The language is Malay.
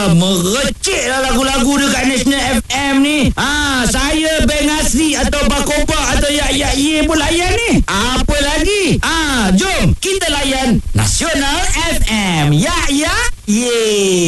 Merecik lah lagu-lagu dekat National FM ni. Saya Beng Asri atau Bakoba atau Ya pun layan ni. Apa lagi? Jom kita layan Nasional FM. Ya, ye.